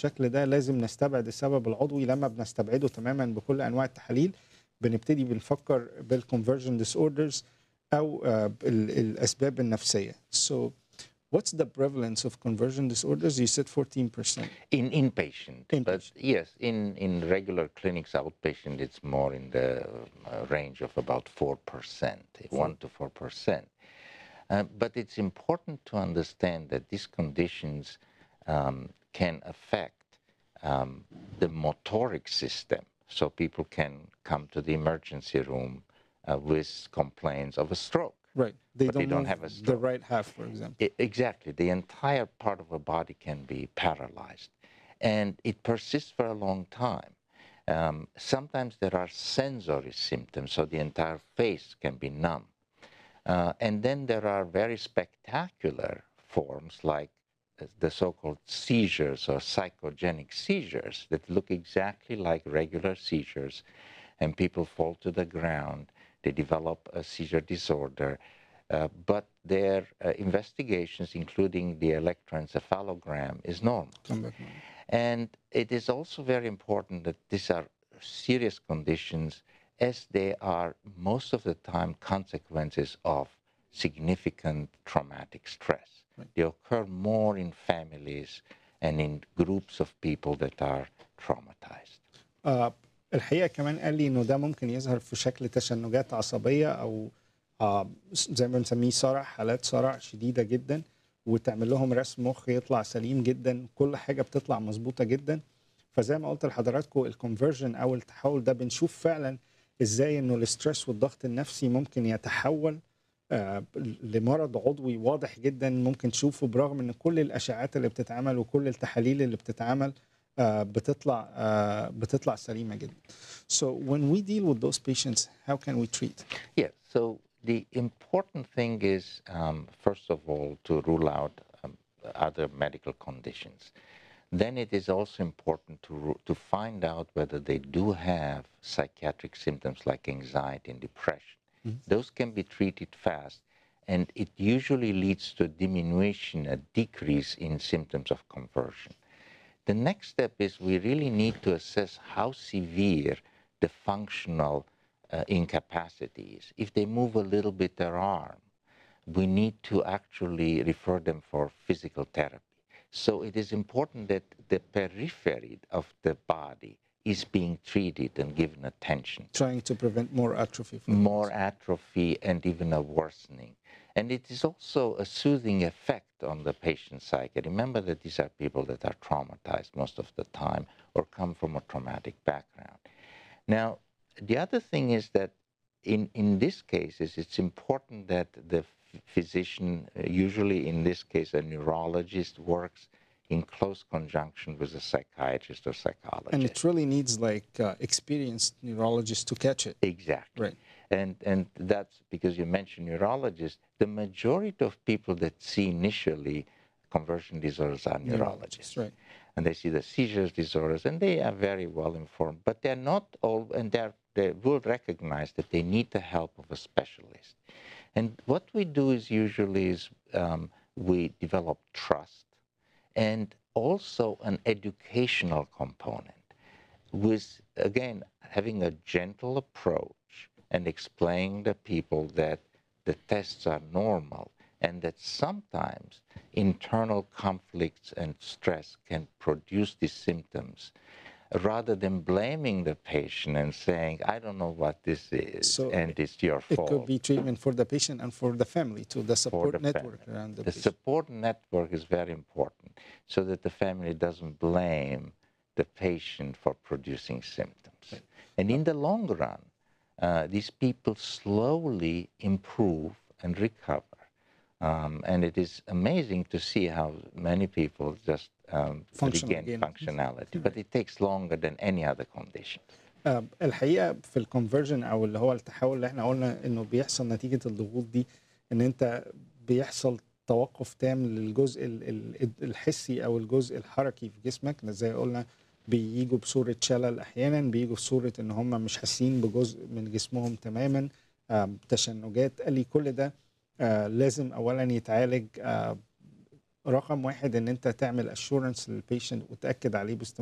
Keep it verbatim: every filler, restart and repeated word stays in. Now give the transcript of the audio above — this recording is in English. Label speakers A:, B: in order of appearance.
A: بالشكل ده لازم نستبعد السبب العضوي. لما بنستبعده تماما بكل انواع التحاليل بنبتدي بنفكر بالconversion disorders او آه، ال- الاسباب النفسيه. So what's the prevalence of conversion disorders? You said fourteen percent.
B: In inpatient, but
A: Inpatient.
B: yes, in, in regular clinics, outpatient, it's more in the uh, range of about four percent, one to four percent. Uh, but it's important to understand that these conditions um, can affect um, the motoric system. So people can come to the emergency room uh, with complaints of a stroke.
A: Right. They
B: But
A: don't
B: they don't
A: move
B: have a
A: the
B: stroke.
A: right half, for example.
B: I- exactly. The entire part of a body can be paralyzed, and it persists for a long time. Um, sometimes there are sensory symptoms, so the entire face can be numb. Uh, and then there are very spectacular forms like uh, the so-called seizures or psychogenic seizures that look exactly like regular seizures, and people fall to the ground. They develop a seizure disorder, uh, but their uh, investigations, including the electroencephalogram, is normal.
A: Come back now.
B: And it is also very important that these are serious conditions, as they are most of the time consequences of significant traumatic stress.
A: Right.
B: They occur more in families and in groups of people that are traumatized.
A: آه الحقيقه كمان قال لي انه ده ممكن يظهر في شكل تشنجات عصبيه او آه زي ما بنسميه صرع، حالات صرع شديده جدا، وتعمل لهم رسم مخ يطلع سليم جدا، كل حاجه بتطلع مظبوطه جدا. فزي ما قلت لحضراتكم الكونفرجن او التحول ده بنشوف فعلا ازاي انه الاسترس والضغط النفسي ممكن يتحول آه، لمرض عضوي واضح جدا ممكن تشوفه، برغم ان كل الاشعاعات اللي بتتعمل وكل التحاليل اللي بتتعمل آه، بتطلع آه، بتطلع سليمه جدا. So when we deal with those patients, how can we treat?
B: Yes, so the important thing is, um, first of all, to rule out um, other medical conditions. Then it is also important to, ru- to find out whether they do have psychiatric symptoms like anxiety and depression. Those can be treated fast, and it usually leads to a diminution, a decrease in symptoms of conversion. The next step is we really need to assess how severe the functional uh, incapacity is. If they move a little bit their arm, we need to actually refer them for physical therapy. So it is important that the periphery of the body is being treated and given attention.
A: Trying to prevent more atrophy. For
B: More atrophy and even a worsening. And it is also a soothing effect on the patient's psyche. Remember that these are people that are traumatized most of the time or come from a traumatic background. Now, the other thing is that in, in these cases, it's important that the f- physician, uh, usually in this case a neurologist, works in close conjunction with a psychiatrist or psychologist.
A: And it really needs like uh, experienced neurologists to catch it.
B: Exactly.
A: Right.
B: And and that's because you mentioned neurologists. The majority of people that see initially conversion disorders are neurologists.
A: Neurologists, right.
B: And they see the seizures disorders, and they are very well informed. But they're not all, and they're, they will recognize that they need the help of a specialist. And what we do is usually is um, we develop trust and also an educational component with, again, having a gentle approach and explaining to people that the tests are normal and that sometimes internal conflicts and stress can produce these symptoms, rather than blaming the patient and saying, I don't know what this is,
A: So
B: and it's your
A: It
B: fault.
A: could be treatment for the patient and for the family too, the
B: For
A: support
B: the
A: network
B: family.
A: around the,
B: The
A: patient.
B: support network is very important so that the family doesn't blame the patient for producing symptoms.
A: Right.
B: And in the long run, uh, these people slowly improve and recover. Um, and it is amazing to see how many people just um,
A: Function
B: regain
A: again.
B: functionality, but it takes longer than any other condition.
A: آه، الحقيقه في الكونفرجن او اللي هو التحول اللي احنا قلنا انه بيحصل نتيجه الضغوط دي، ان انت بيحصل توقف تام للجزء ال- ال- الحسي او الجزء الحركي في جسمك، زي ما قلنا بييجوا بصوره شلل، احيانا بيجوا في صوره ان هم مش حاسين بجزء من جسمهم تماما، آه، تشنجات. قال لي كل ده آه، لازم اولا يتعالج آه، رقم واحد ان انت تعمل اشورنس للبيشنت وتاكد عليه باستمرار